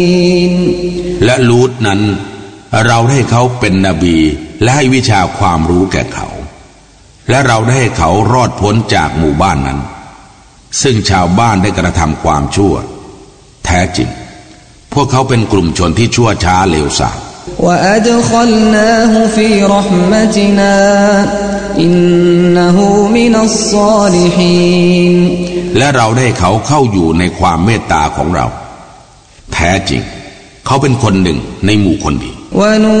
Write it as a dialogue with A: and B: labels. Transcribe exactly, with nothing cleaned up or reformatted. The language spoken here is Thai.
A: และลูตนั้นเราได้ให้เขาเป็นนบีและให้วิชาความรู้แก่เขาและเราได้ให้เขารอดพ้นจากหมู่บ้านนั้นซึ่งชาวบ้านได้กระทำความชั่วแท้จริงพวกเขาเป็นกลุ่มชนที่ชั่วช้าเลวทรามและเราได้เขาเข้าอยู่ในความเมตตาของเราแท้จริงเขาเป็นคนหนึ่งในหมู่คนดี